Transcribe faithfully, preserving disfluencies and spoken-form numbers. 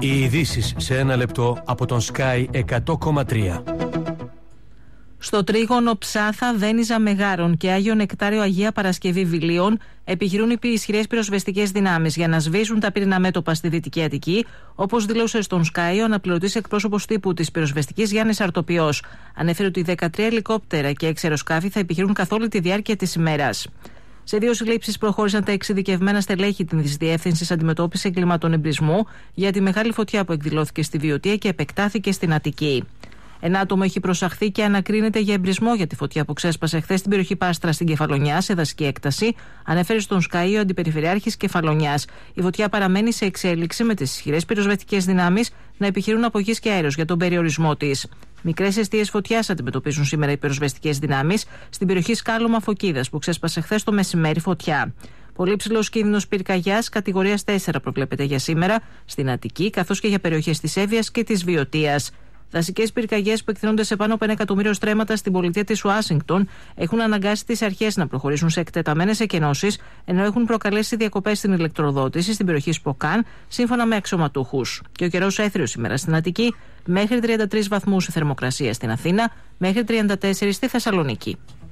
Οι ειδήσεις σε ένα λεπτό από τον Sky εκατό κόμμα τρία. Στο τρίγωνο Ψάθα, Δένιζα Μεγάρων και Άγιο Νεκτάριο Αγία Παρασκευή Βιλίων επιχειρούν οι ισχυρές πυροσβεστικές δυνάμεις για να σβήσουν τα πύρινα μέτωπα στη Δυτική Αττική, όπως δήλωσε στον Sky ο αναπληρωτής εκπρόσωπος τύπου της πυροσβεστικής Γιάννης Αρτοπιός. Ανέφερε ότι δεκατρία ελικόπτερα και έξι αεροσκάφη θα επιχειρούν καθ' όλη τη διάρκεια της ημέρας. Σε δύο συλλήψεις προχώρησαν τα εξειδικευμένα στελέχη της Διεύθυνσης Αντιμετώπισης Εγκλημάτων Εμπρισμού για τη μεγάλη φωτιά που εκδηλώθηκε στη Βιωτία και επεκτάθηκε στην Αττική. Ένα άτομο έχει προσαχθεί και ανακρίνεται για εμπρισμό για τη φωτιά που ξέσπασε χθες στην περιοχή Πάστρα στην Κεφαλονιά, σε δασική έκταση, ανέφερε στον Sky ο Αντιπεριφερειάρχης Κεφαλονιάς. Η φωτιά παραμένει σε εξέλιξη, με τις ισχυρές πυροσβεστικές δυνάμεις να επιχειρούν από γης και αέρος για τον περιορισμό της. Μικρές αιστείες φωτιάς αντιμετωπίζουν σήμερα οι πυροσβεστικές δυνάμεις στην περιοχή Σκάλωμα Φωκίδας, που ξέσπασε χθες το μεσημέρι φωτιά. Πολύ ψηλός κίνδυνος πυρκαγιάς κατηγορίας τέσσερα προβλέπεται για σήμερα στην Αττική, καθώς και για περιοχές της Εύβοιας και της Βιωτίας. Δασικές πυρκαγιές που εκτείνονται σε πάνω από ένα εκατομμύριο στρέμματα στην πολιτεία της Ουάσιγκτον έχουν αναγκάσει τις αρχές να προχωρήσουν σε εκτεταμένες εκενώσεις, ενώ έχουν προκαλέσει διακοπές στην ηλεκτροδότηση στην περιοχή Σποκάν, σύμφωνα με αξιωματούχους. Και ο καιρός έθριος σήμερα στην Αττική, μέχρι τριάντα τρεις βαθμούς η θερμοκρασία στην Αθήνα, μέχρι τριάντα τέσσερα στη Θεσσαλονίκη.